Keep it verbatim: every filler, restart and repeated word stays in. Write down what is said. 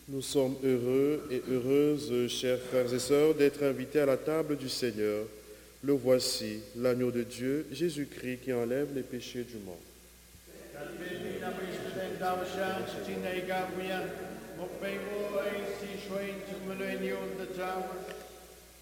Nous sommes heureux et heureuses, chers frères et sœurs, d'être invités à la table du Seigneur. Le voici, l'agneau de Dieu, Jésus-Christ, qui enlève les péchés du monde.